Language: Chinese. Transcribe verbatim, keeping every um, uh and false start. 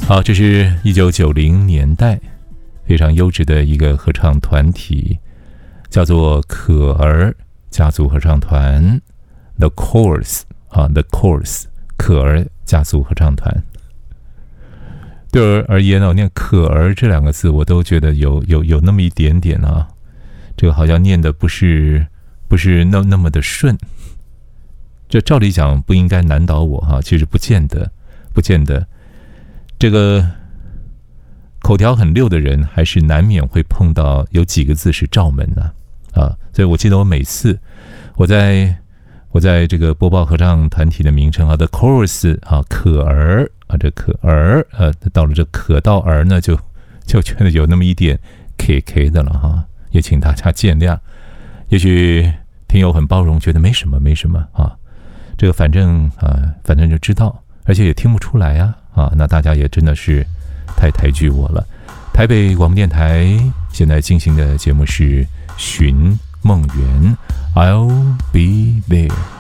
好，这是一九九零年代非常优质的一个合唱团体，叫做可儿家族合唱团 The Chorus 啊 The Chorus 可儿家族合唱团。对我而言呢，念可儿这两个字我都觉得有有有那么一点点啊，这个好像念的不是不是那那么的顺。这照理讲不应该难倒我哈、啊，其实不见得不见得。这个口条很溜的人，还是难免会碰到有几个字是罩门的 啊, 啊，所以我记得我每次我在我在这个播报合唱团体的名称啊的 chorus 啊，可儿啊，这可儿呃，到了这可到儿呢，就就觉得有那么一点 K K 的了哈、啊，也请大家见谅。也许听友很包容，觉得没什么没什么啊，这个反正啊，反正就知道，而且也听不出来呀、啊。啊，那大家也真的是太抬举我了。台北广播电台现在进行的节目是《寻梦园》 ，I'll be there。